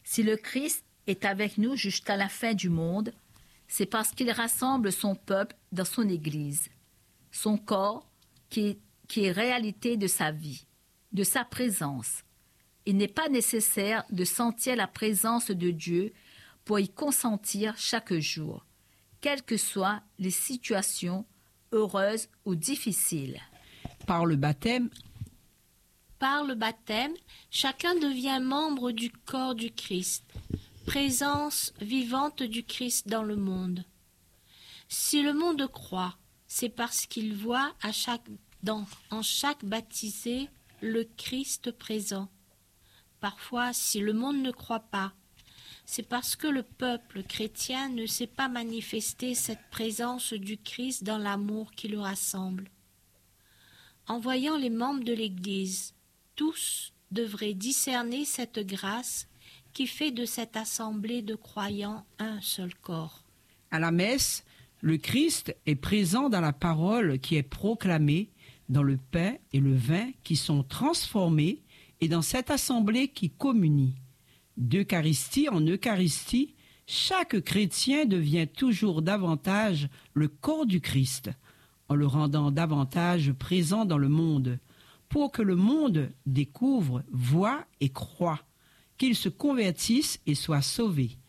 Si le Christ est avec nous jusqu'à la fin du monde, c'est parce qu'il rassemble son peuple dans son Église, son corps qui est réalité de sa vie, de sa présence. Il n'est pas nécessaire de sentir la présence de Dieu pour y consentir chaque jour, quelles que soient les situations heureuses ou difficiles. Par le baptême, chacun devient membre du corps du Christ, présence vivante du Christ dans le monde. Si le monde croit, c'est parce qu'il voit en chaque baptisé le Christ présent. Parfois, si le monde ne croit pas, c'est parce que le peuple chrétien ne sait pas manifester cette présence du Christ dans l'amour qui le rassemble. En voyant les membres de l'Église, tous devraient discerner cette grâce qui fait de cette assemblée de croyants un seul corps. à la messe, le Christ est présent dans la parole qui est proclamée, dans le pain et le vin qui sont transformés et dans cette assemblée qui communie. D'Eucharistie en Eucharistie, chaque chrétien devient toujours davantage le corps du Christ, en le rendant davantage présent dans le monde, pour que le monde découvre, voie et croie, qu'il se convertisse et soit sauvé.